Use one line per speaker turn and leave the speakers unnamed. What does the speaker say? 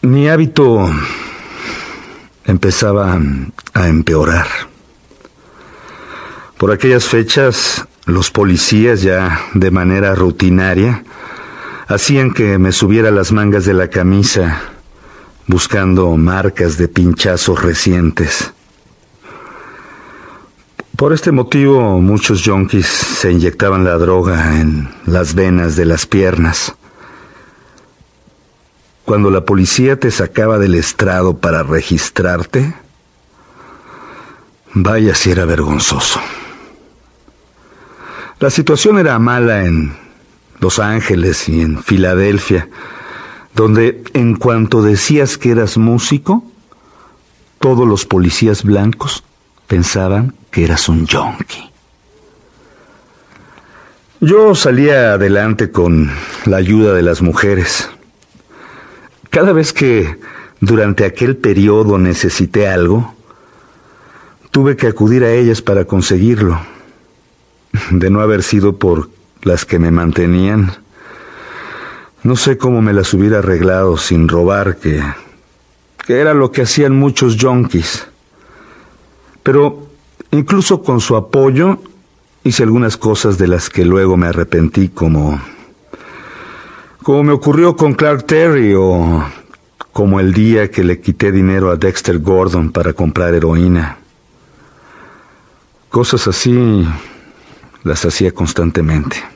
Mi hábito empezaba a empeorar. Por aquellas fechas, los policías, ya de manera rutinaria, hacían que me subiera las mangas de la camisa, buscando marcas de pinchazos recientes. Por este motivo, muchos yonkis se inyectaban la droga en las venas de las piernas. Cuando la policía te sacaba del estrado para registrarte, vaya si era vergonzoso. La situación era mala en Los Ángeles y en Filadelfia, donde en cuanto decías que eras músico, todos los policías blancos pensaban que eras un yonki. Yo salía adelante con la ayuda de las mujeres. Cada vez que durante aquel periodo necesité algo, tuve que acudir a ellas para conseguirlo. De no haber sido por las que me mantenían, no sé cómo me las hubiera arreglado sin robar, que era lo que hacían muchos yonkis. Pero incluso con su apoyo hice algunas cosas de las que luego me arrepentí, como me ocurrió con Clark Terry, o como el día que le quité dinero a Dexter Gordon para comprar heroína. Cosas así las hacía constantemente.